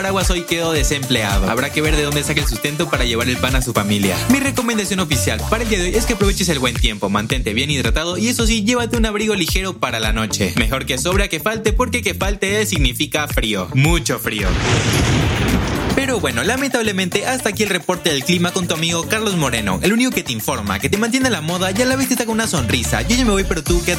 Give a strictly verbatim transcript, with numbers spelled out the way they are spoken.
paraguas hoy quedó desempleado. Habrá que ver de dónde saque el sustento para llevar el pan a su familia. Mi recomendación oficial para el día de hoy es que aproveches el buen tiempo, mantente bien hidratado y eso sí, llévate un abrigo ligero para la noche. Mejor que sobra que falte, porque que falte significa frío, mucho frío. Pero bueno, lamentablemente hasta aquí el reporte del clima con tu amigo Carlos Moreno, el único que te informa, que te mantiene a la moda y a la vez te saca una sonrisa. Yo ya me voy, pero tú quédate